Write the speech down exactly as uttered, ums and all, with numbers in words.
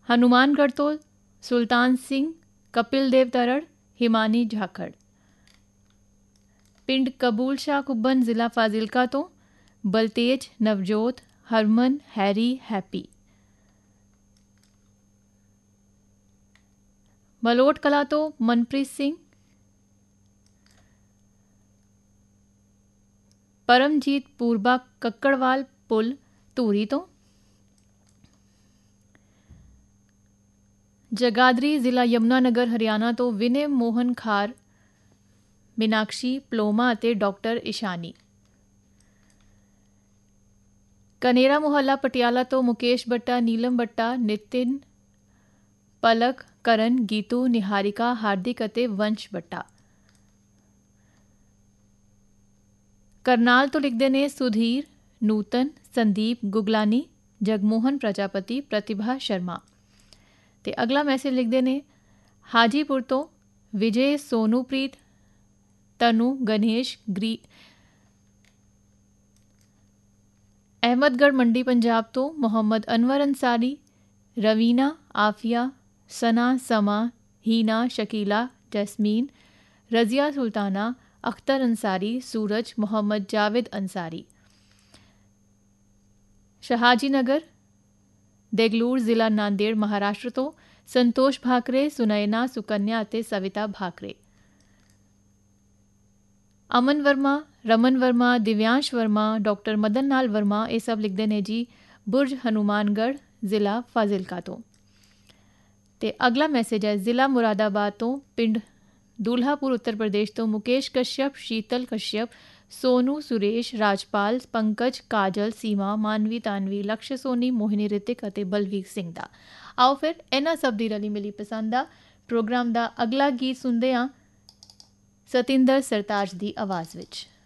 ਹਨੂਮਾਨਗੜ੍ਹ ਤੋਂ ਸੁਲਤਾਨ ਸਿੰਘ, ਕਪਿਲ ਦੇਵ ਤਰੜ, ਹਿਮਾਨੀ ਜਾਖੜ। ਪਿੰਡ ਕਬੂਲ ਸ਼ਾਹ ਕੁੱਬਨ, ਜ਼ਿਲ੍ਹਾ ਫਾਜ਼ਿਲਕਾ ਤੋਂ ਬਲਤੇਜ, ਨਵਜੋਤ, ਹਰਮਨ, ਹੈਰੀ, ਹੈਪੀ। ਮਲੋਟ ਕਲਾ ਤੋਂ ਮਨਪ੍ਰੀਤ ਸਿੰਘ, ਪਰਮਜੀਤ, ਪੂਰਬਾ ਕੱਕੜਵਾਲ ਪੁਲ, ਧੂਰੀ ਤੋਂ। ਜਗਾਦਰੀ, ਜ਼ਿਲ੍ਹਾ ਯਮੁਨਾਨਗਰ, ਹਰਿਆਣਾ ਤੋਂ ਵਿਨੇ ਮੋਹਨ ਖਾਰ, ਮੀਨਾਕਸ਼ੀ, ਪਲੋਮਾ ਅਤੇ ਡਾਕਟਰ ਇਸ਼ਾਨੀ। ਕਨੇਰਾ ਮੁਹੱਲਾ, ਪਟਿਆਲਾ ਤੋਂ ਮੁਕੇਸ਼ ਬੱਟਾ, ਨੀਲਮ ਬੱਟਾ, ਨਿਤਿਨ, ਪਲਕ, ਕਰਨ, ਗੀਤੂ, ਨਿਹਾਰਿਕਾ, ਹਾਰਦਿਕ ਅਤੇ ਵੰਸ਼ ਬੱਟਾ। ਕਰਨਾਲ ਤੋਂ ਲਿਖਦੇ ਨੇ ਸੁਧੀਰ, ਨੂਤਨ, ਸੰਦੀਪ ਗੁਗਲਾਨੀ, ਜਗਮੋਹਨ ਪ੍ਰਜਾਪਤੀ, ਪ੍ਰਤਿਭਾ ਸ਼ਰਮਾ। ਤੇ ਅਗਲਾ ਮੈਸੇਜ ਲਿਖਦੇ ਨੇ ਹਾਜੀਪੁਰ ਤੋਂ ਵਿਜੇ, ਸੋਨੂਪ੍ਰੀਤ, ਤਨੂ, ਗਣੇਸ਼, ਗਰੀ ਅਹਿਮਦਗੜ੍ਹ ਮੰਡੀ, ਪੰਜਾਬ ਤੋਂ ਮੁਹੰਮਦ ਅਨਵਰ ਅੰਸਾਰੀ, ਰਵੀਨਾ, ਆਫੀਆ, ਸਨਾ, ਸਮਾ, ਹੀਨਾ, ਸ਼ਕੀਲਾ, ਜੈਸਮੀਨ, ਰਜ਼ੀਆ ਸੁਲਤਾਨਾ, ਅਖਤਰ ਅੰਸਾਰੀ, ਸੂਰਜ, ਮੁਹੰਮਦ ਜਾਵੇਦ ਅੰਸਾਰੀ। ਸ਼ਹਾਜੀ ਨਗਰ, ਦੇਗਲੂਰ, ਜ਼ਿਲ੍ਹਾ ਨਾਂਦੇੜ, ਮਹਾਰਾਸ਼ਟਰ ਤੋਂ ਸੰਤੋਸ਼ ਭਾਕਰੇ, ਸੁਨੈਨਾ, ਸੁਕੰਨਿਆ ਅਤੇ ਸਵਿਤਾ ਭਾਕਰੇ। ਅਮਨ ਵਰਮਾ, ਰਮਨ ਵਰਮਾ, ਦਿਵਿਆਂਸ਼ ਵਰਮਾ, ਡਾਕਟਰ ਮਦਨ ਲਾਲ ਵਰਮਾ, ਇਹ ਸਭ ਲਿਖਦੇ ਨੇ ਜੀ ਬੁਰਜ, ਹਨੂਮਾਨਗੜ੍ਹ, ਜ਼ਿਲ੍ਹਾ ਫਾਜ਼ਿਲਕਾ ਤੋਂ। ਤੇ ਅਗਲਾ ਮੈਸੇਜ ਹੈ ਜ਼ਿਲ੍ਹਾ ਮੁਰਾਦਾਬਾਦ ਤੋਂ ਪਿੰਡ ਦੁਲਹਾਪੁਰ, ਉੱਤਰ ਪ੍ਰਦੇਸ਼ ਤੋਂ ਮੁਕੇਸ਼ ਕਸ਼ਯਪ, ਸ਼ੀਤਲ ਕਸ਼ਯਪ, ਸੋਨੂ, ਸੁਰੇਸ਼, ਰਾਜਪਾਲ, ਪੰਕਜ, ਕਾਜਲ, ਸੀਮਾ, ਮਾਨਵੀ, ਤਾਨਵੀ, ਲਕਸ਼ ਸੋਨੀ, ਮੋਹਿਨੀ, ਰਿਤਿਕ ਅਤੇ ਬਲਵੀਰ ਸਿੰਘ ਦਾ। ਆਓ ਫਿਰ ਇਹਨਾਂ ਸਭ ਦੀ ਰਲੀ ਮਿਲੀ ਪਸੰਦ ਦਾ ਪ੍ਰੋਗਰਾਮ ਦਾ ਅਗਲਾ ਗੀਤ ਸੁਣਦੇ ਹਾਂ ਸਤਿੰਦਰ ਸਰਤਾਜ ਦੀ ਆਵਾਜ਼ ਵਿੱਚ।